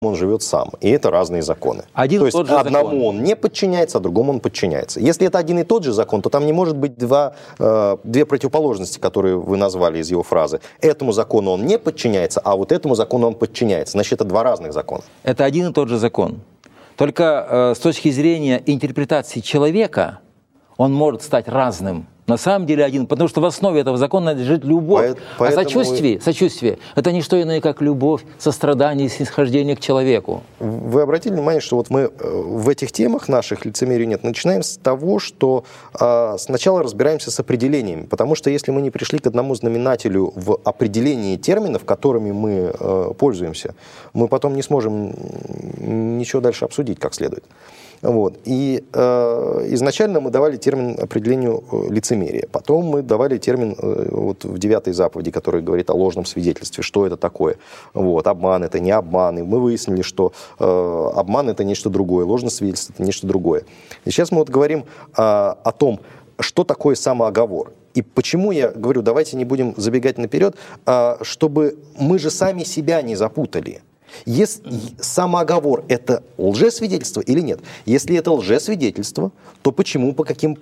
он живет сам. И это разные законы. Один то есть тот же одному закон. он не подчиняется, а другому он подчиняется. Если это один и тот же закон, то там не может быть две противоположности, которые вы назвали из его фразы. Этому закону он не подчиняется, а вот этому закону он подчиняется. Значит, это два разных закона. Это один и тот же закон. Только с точки зрения интерпретации человека он может стать разным. На самом деле один, потому что в основе этого закона лежит любовь. А сочувствие – это не что иное, как любовь, сострадание и снисхождение к человеку. Вы обратили внимание, что вот мы в этих темах наших лицемерия нет, начинаем с того, что сначала разбираемся с определениями, потому что если мы не пришли к одному знаменателю в определении терминов, которыми мы пользуемся, мы потом не сможем ничего дальше обсудить как следует. Вот. И изначально мы давали термин определению лицемерия. Потом мы давали термин вот, в 9 заповеди, который говорит о ложном свидетельстве. Что это такое? Вот. Обман – это не обман. И мы выяснили, что обман – это нечто другое, ложное свидетельство – это нечто другое. И сейчас мы вот говорим о том, что такое самооговор. И почему я говорю, давайте не будем забегать наперед, чтобы мы же сами себя не запутали. Если самооговор – это лжесвидетельство или нет? Если это лжесвидетельство, то почему, каким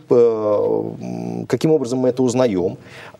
образом мы это узнаем?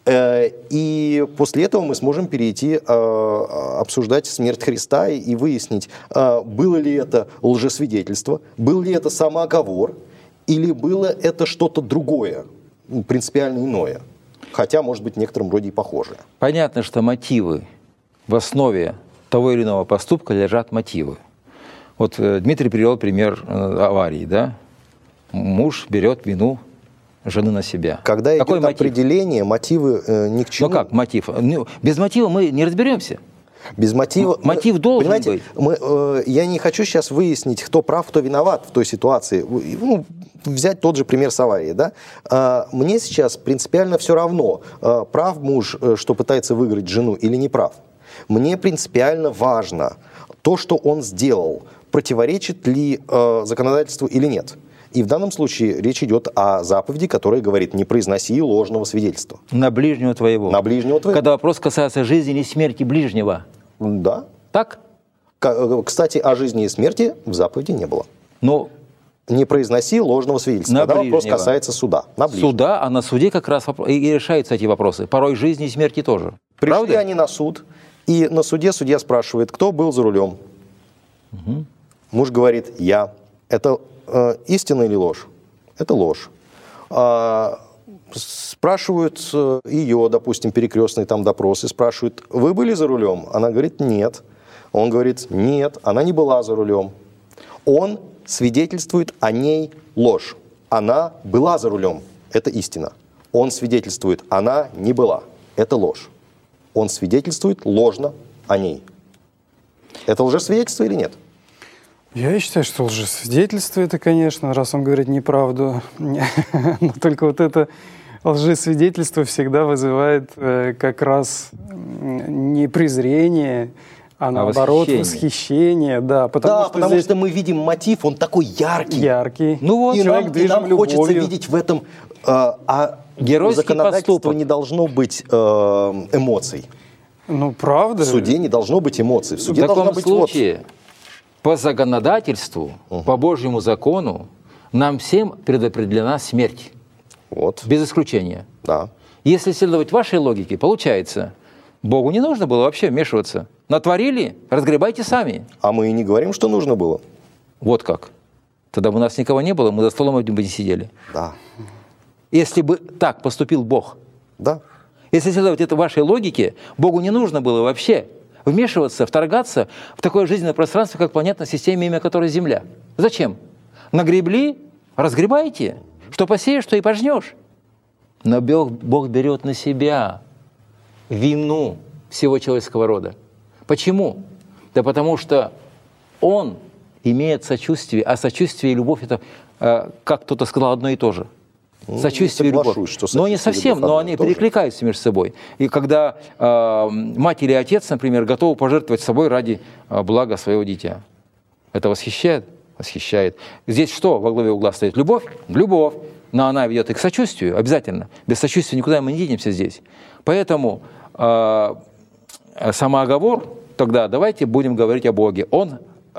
И после этого мы сможем перейти обсуждать смерть Христа и выяснить, было ли это лжесвидетельство, был ли это самооговор, или было это что-то другое, принципиально иное, хотя, может быть, в некотором роде и похожее. Понятно, что мотивы в основе того или иного поступка лежат мотивы. Вот Дмитрий привел пример аварии, да? Муж берет вину жены на себя. Когда идет определение, мотивы ни к чему. Ну как мотив? Без мотива мы не разберемся. Без мотива... Мотив должен быть. Я не хочу сейчас выяснить, кто прав, кто виноват в той ситуации. Ну, взять тот же пример с аварией. Да? Мне сейчас принципиально все равно, прав муж, что пытается выиграть жену, или не прав. Мне принципиально важно то, что он сделал, противоречит ли законодательству или нет. И в данном случае речь идет о заповеди, которая говорит: не произноси ложного свидетельства. На ближнего твоего. На ближнего твоего. Когда вопрос касается жизни или смерти ближнего. Да. Так? Кстати, о жизни и смерти в заповеди не было. Но не произноси ложного свидетельства. Когда вопрос касается суда. Суда, а на суде как раз и решаются эти вопросы. Порой жизни и смерти тоже. Пришли Правда? они на суд, и на суде судья спрашивает, кто был за рулем. Угу. Муж говорит: я. Это истина или ложь? Это ложь. Спрашивают ее, допустим, перекрестные там допросы, спрашивают: вы были за рулем? Она говорит: нет. Он говорит: нет, она не была за рулем. Он свидетельствует о ней ложь. Она была за рулем. Это истина. Он свидетельствует: она не была. Это ложь. Он свидетельствует ложно о ней. Это лжесвидетельство или нет? Я считаю, что лжесвидетельство это, конечно, раз он говорит неправду. Но только вот это лжесвидетельство всегда вызывает как раз не презрение, а наоборот восхищение. Да, потому что мы видим мотив, он такой яркий. Яркий. Ну вот, и нам хочется видеть в этом... у законодательства не должно быть эмоций. Ну, правда. В суде не должно быть эмоций. В суде должно быть случае, по законодательству, по Божьему закону, нам всем предопределена смерть. Вот. Без исключения. Да. Если следовать вашей логике, получается, Богу не нужно было вообще вмешиваться. Натворили, разгребайте сами. А мы и не говорим, что нужно было. Вот как. Тогда бы у нас никого не было, мы за столом этим бы не сидели. Да. Если бы так поступил Бог. Да. Если следовать этой вашей логике, Богу не нужно было вообще вмешиваться, вторгаться в такое жизненное пространство, как планетная система, имя которой Земля. Зачем? Нагребли, разгребайте. Что посеешь, что и пожнешь. Но Бог берет на себя вину всего человеческого рода. Почему? Да потому что Он имеет сочувствие, а сочувствие и любовь – это, как кто-то сказал, одно и то же. Сочувствие и любовь. Но не совсем, но они перекликаются между собой. И когда мать или отец, например, готовы пожертвовать собой ради блага своего дитя, это восхищает? Восхищает. Здесь что во главе угла стоит? Любовь? Любовь. Но она ведет и к сочувствию, обязательно. Без сочувствия никуда мы не денемся здесь. Поэтому самооговор, тогда давайте будем говорить о Боге. Он